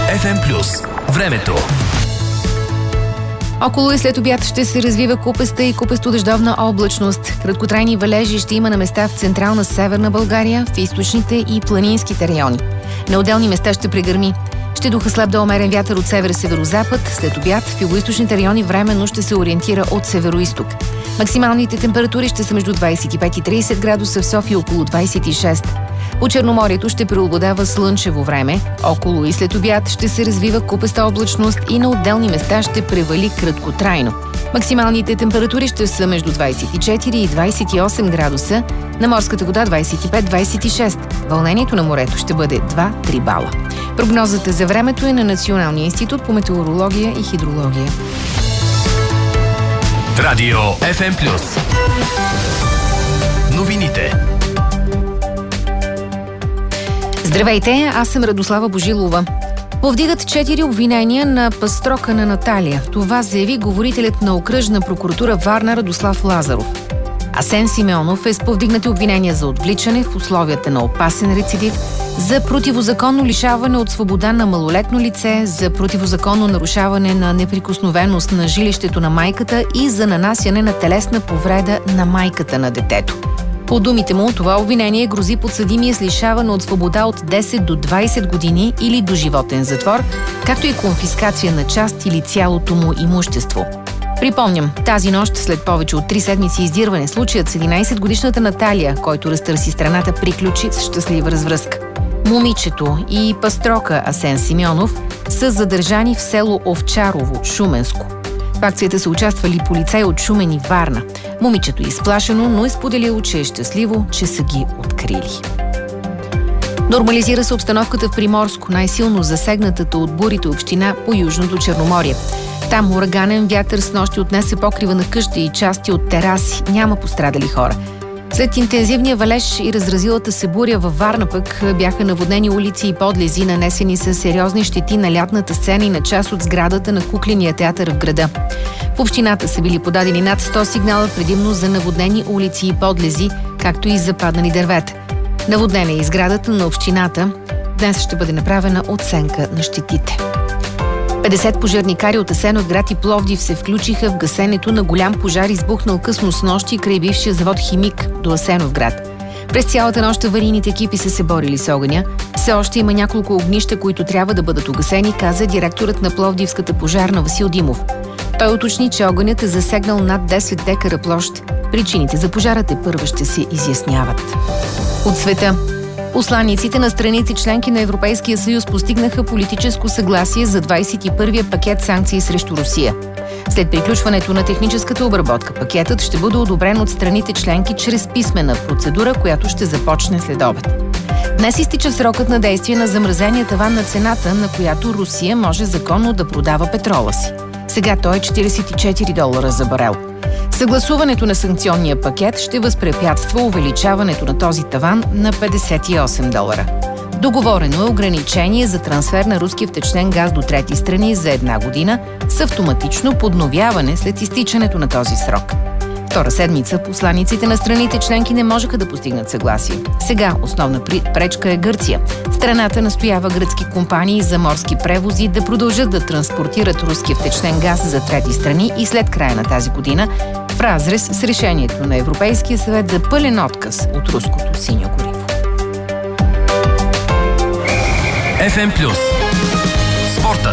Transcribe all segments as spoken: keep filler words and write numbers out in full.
Еф Ем плюс. Времето. Около и след обяд ще се развива купеста и купесто-дъждовна облачност. Краткотрайни валежи ще има на места в централна северна България, в източните и планинските райони. На отделни места ще прегърми. Ще духа слаб до умерен вятър от север-северозапад. След обяд в югоизточните райони временно ще се ориентира от североизток. Максималните температури ще са между двадесет и пет и тридесет градуса, в София около двадесет и шест. По Черноморието ще преобладава слънчево време. Около и след обяд ще се развива купеста облачност и на отделни места ще превали краткотрайно. Максималните температури ще са между двадесет и четири и двадесет и осем градуса, на морската вода двадесет и пет до двадесет и шест. Вълнението на морето ще бъде два до три бала. Прогнозата за времето е на Националния институт по метеорология и хидрология. Радио Еф Ем плюс. Новините. Здравейте, аз съм Радослава Божилова. Повдигат четири обвинения на пастрока на Наталия. Това заяви говорителят на окръжна прокуратура Варна Радослав Лазаров. Асен Симеонов е с повдигнати обвинения за отвличане в условията на опасен рецидив, за противозаконно лишаване от свобода на малолетно лице, за противозаконно нарушаване на неприкосновеност на жилището на майката и за нанасяне на телесна повреда на майката на детето. По думите му, това обвинение грози подсъдимия с лишаване от свобода от десет до двадесет години или доживотен затвор, както и конфискация на част или цялото му имущество. Припомням, тази нощ, след повече от три седмици издирване, случаят с единадесетгодишната Наталия, който разтърси страната, приключи с щастлива развръзка. Момичето и пастрока Асен Симеонов са задържани в село Овчарово, Шуменско. В акцията са участвали полицаи от Шумен и Варна. Момичето е изплашено, но е споделило, че е щастливо, че са ги открили. Нормализира се обстановката в Приморско, най-силно засегнатата от бурите община по Южното Черноморие. Там ураганен вятър с нощи отнесе покрива на къща и части от тераси. Няма пострадали хора. След интензивния валеж и разразилата се буря във Варна пък бяха наводнени улици и подлези, нанесени с сериозни щети на лятната сцена и на част от сградата на кукления театър в града. В общината са били подадени над сто сигнала, предимно за наводнени улици и подлези, както и за паднали дървета. Наводнена е и сградата на общината. Днес ще бъде направена оценка на щетите. петдесет пожарникари от Асеновград и Пловдив се включиха в гасенето на голям пожар, избухнал късно снощи край бившия завод Химик до Асеновград. През цялата нощ аварийните екипи са се борили с огъня. Все още има няколко огнища, които трябва да бъдат угасени, каза директорът на Пловдивската пожарна Васил Димов. Той уточни, че огънят е засегнал над десет декара площ. Причините за пожара тепърва ще се изясняват. От света. Посланиците на страните членки на Европейския съюз постигнаха политическо съгласие за двадесет и първия пакет санкции срещу Русия. След приключването на техническата обработка, пакетът ще бъде одобрен от страните членки чрез писмена процедура, която ще започне след обед. Днес изтича срокът на действие на замразения таван на цената, на която Русия може законно да продава петрола си. Сега той е четиридесет и четири долара за барел. Съгласуването на санкционния пакет ще възпрепятства увеличаването на този таван на петдесет и осем долара. Договорено е ограничение за трансфер на руски втечнен газ до трети страни за една година с автоматично подновяване след изтичането на този срок. Втора седмица посланиците на страните членки не можеха да постигнат съгласие. Сега основна пречка е Гърция. Страната настоява гръцки компании за морски превози да продължат да транспортират руски втечнен газ за трети страни и след края на тази година, в разрез с решението на Европейския съвет за пълен отказ от руското синьо гориво. Еф Ем плюс. Спортът.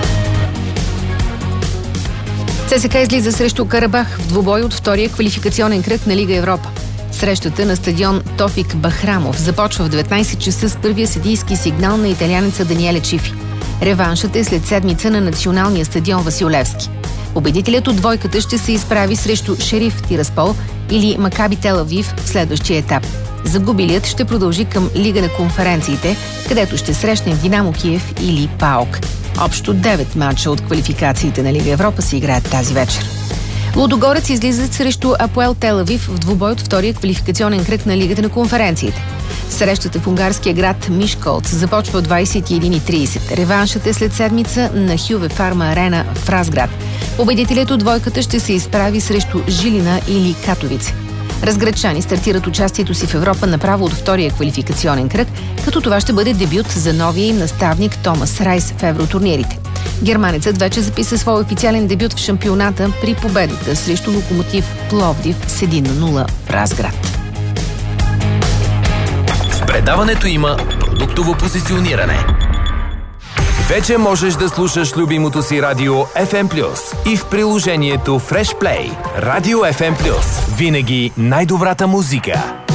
ЦСКА излиза срещу Карабах в двубой от втория квалификационен кръг на Лига Европа. Срещата на стадион Тофик Бахрамов започва в деветнадесет часа с първия съдийски сигнал на италианеца Даниеле Чифи. Реваншът е след седмица на националния стадион Васил Левски. Победителят от двойката ще се изправи срещу Шериф Тираспол или Макаби Тел Авив в следващия етап. Загубилият ще продължи към Лига на конференциите, където ще срещне Динамо Киев или ПАОК. Общо девет мача от квалификациите на Лига Европа се играят тази вечер. Лудогорец излизат срещу Апоел Тел Авив в двубой от втория квалификационен кръг на Лигата на конференциите. Срещата в унгарския град Мишколц започва от двадесет и една и тридесет. Реваншът е след седмица на Хюве Фарма Арена в Разград. Победителят от двойката ще се изправи срещу Жилина или Катовице. Разградчани стартират участието си в Европа направо от втория квалификационен кръг, като това ще бъде дебют за новия им наставник Томас Райс в евротурнирите. Германецът вече записа свой официален дебют в шампионата при победата срещу Локомотив Пловдив с едно на нула в Разград. В предаването има продуктово позициониране. Вече можеш да слушаш любимото си радио еф ем плюс и в приложението Fresh Play. Радио еф ем плюс. Винаги най-добрата музика.